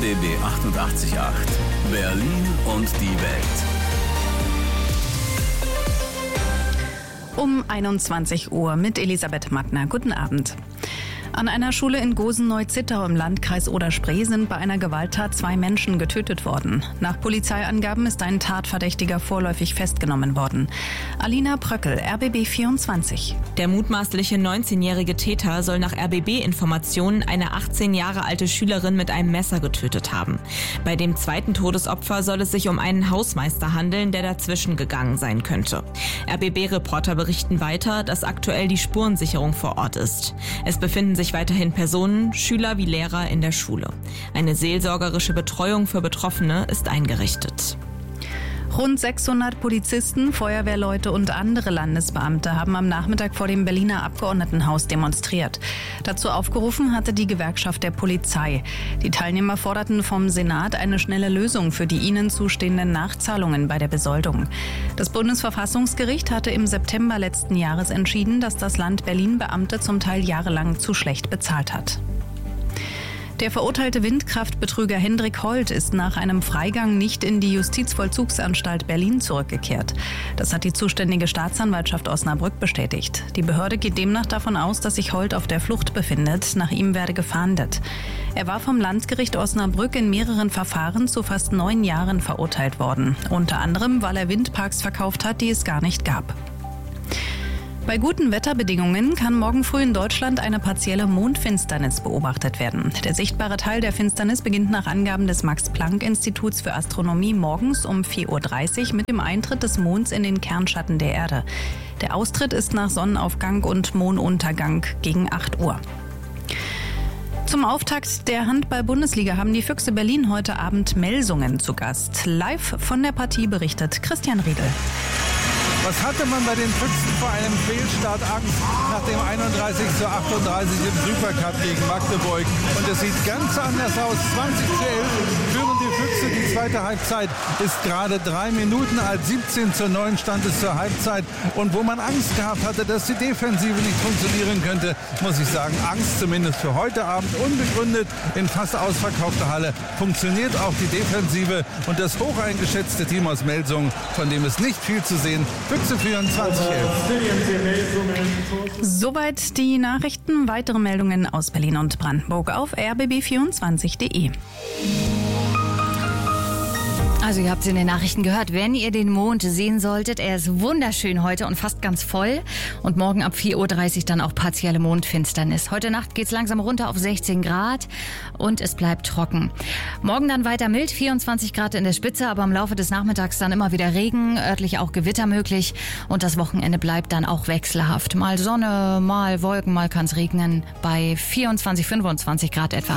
RBB 88.8 Berlin und die Welt. Um 21 Uhr mit Elisabeth Magner. Guten Abend. An einer Schule in Gosen-Neu-Zittau im Landkreis Oder-Spree sind bei einer Gewalttat 2 Menschen getötet worden. Nach Polizeiangaben ist ein Tatverdächtiger vorläufig festgenommen worden. Alina Pröckel, RBB 24. Der mutmaßliche 19-jährige Täter soll nach RBB-Informationen eine 18 Jahre alte Schülerin mit einem Messer getötet haben. Bei dem zweiten Todesopfer soll es sich um einen Hausmeister handeln, der dazwischen gegangen sein könnte. RBB-Reporter berichten weiter, dass aktuell die Spurensicherung vor Ort ist. Es befinden sich weiterhin Personen, Schüler wie Lehrer in der Schule. Eine seelsorgerische Betreuung für Betroffene ist eingerichtet. Rund 600 Polizisten, Feuerwehrleute und andere Landesbeamte haben am Nachmittag vor dem Berliner Abgeordnetenhaus demonstriert. Dazu aufgerufen hatte die Gewerkschaft der Polizei. Die Teilnehmer forderten vom Senat eine schnelle Lösung für die ihnen zustehenden Nachzahlungen bei der Besoldung. Das Bundesverfassungsgericht hatte im September letzten Jahres entschieden, dass das Land Berlin Beamte zum Teil jahrelang zu schlecht bezahlt hat. Der verurteilte Windkraftbetrüger Hendrik Holt ist nach einem Freigang nicht in die Justizvollzugsanstalt Berlin zurückgekehrt. Das hat die zuständige Staatsanwaltschaft Osnabrück bestätigt. Die Behörde geht demnach davon aus, dass sich Holt auf der Flucht befindet. Nach ihm werde gefahndet. Er war vom Landgericht Osnabrück in mehreren Verfahren zu fast 9 Jahren verurteilt worden. Unter anderem, weil er Windparks verkauft hat, die es gar nicht gab. Bei guten Wetterbedingungen kann morgen früh in Deutschland eine partielle Mondfinsternis beobachtet werden. Der sichtbare Teil der Finsternis beginnt nach Angaben des Max-Planck-Instituts für Astronomie morgens um 4:30 Uhr mit dem Eintritt des Monds in den Kernschatten der Erde. Der Austritt ist nach Sonnenaufgang und Monduntergang gegen 8 Uhr. Zum Auftakt der Handball-Bundesliga haben die Füchse Berlin heute Abend Melsungen zu Gast. Live von der Partie berichtet Christian Riedel. Was hatte man bei den Füchsen vor einem Fehlstart Angst nach dem 31:38 im Supercup gegen Magdeburg? Und es sieht ganz anders aus. 20:11 führen die Füchse. Die zweite Halbzeit ist gerade 3 Minuten alt. 17:9 stand es zur Halbzeit. Und wo man Angst gehabt hatte, dass die Defensive nicht funktionieren könnte, muss ich sagen, Angst zumindest für heute Abend unbegründet. In fast ausverkaufter Halle funktioniert auch die Defensive. Und das hoch eingeschätzte Team aus Melsungen, von dem ist nicht viel zu sehen. Füchse 24:11. Soweit die Nachrichten. Weitere Meldungen aus Berlin und Brandenburg auf rbb24.de. Also ihr habt es in den Nachrichten gehört, wenn ihr den Mond sehen solltet, er ist wunderschön heute und fast ganz voll. Und morgen ab 4:30 Uhr dann auch partielle Mondfinsternis. Heute Nacht geht es langsam runter auf 16 Grad und es bleibt trocken. Morgen dann weiter mild, 24 Grad in der Spitze, aber im Laufe des Nachmittags dann immer wieder Regen, örtlich auch Gewitter möglich. Und das Wochenende bleibt dann auch wechselhaft. Mal Sonne, mal Wolken, mal kann es regnen bei 24, 25 Grad etwa.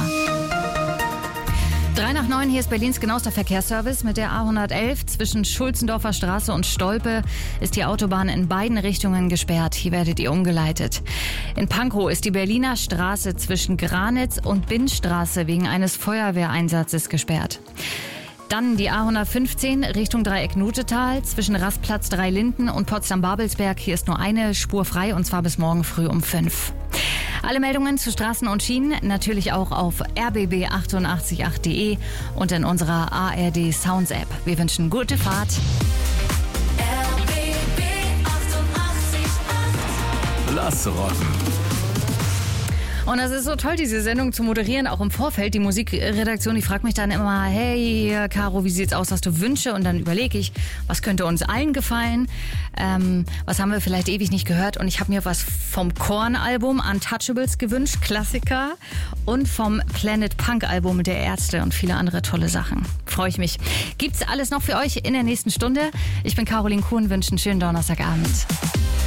3 nach 9, hier ist Berlins genauester Verkehrsservice. Mit der A111 zwischen Schulzendorfer Straße und Stolpe ist die Autobahn in beiden Richtungen gesperrt. Hier werdet ihr umgeleitet. In Pankow ist die Berliner Straße zwischen Granitz und Binnstraße wegen eines Feuerwehreinsatzes gesperrt. Dann die A115 Richtung Dreieck Nutetal zwischen Rastplatz 3 Linden und Potsdam-Babelsberg. Hier ist nur eine Spur frei und zwar bis morgen früh um 5. Alle Meldungen zu Straßen und Schienen natürlich auch auf rbb888.de und in unserer ARD Sounds App. Wir wünschen gute Fahrt. RBB 88.8 Lass rocken. Und das ist so toll, diese Sendung zu moderieren, auch im Vorfeld. Die Musikredaktion, die fragt mich dann immer, hey Caro, wie sieht's aus, hast du Wünsche? Und dann überlege ich, was könnte uns allen gefallen? Was haben wir vielleicht ewig nicht gehört? Und ich habe mir was vom Korn-Album Untouchables gewünscht, Klassiker. Und vom Planet Punk-Album der Ärzte und viele andere tolle Sachen. Freue ich mich. Gibt's alles noch für euch in der nächsten Stunde. Ich bin Caroline Kuhn, wünsche einen schönen Donnerstagabend.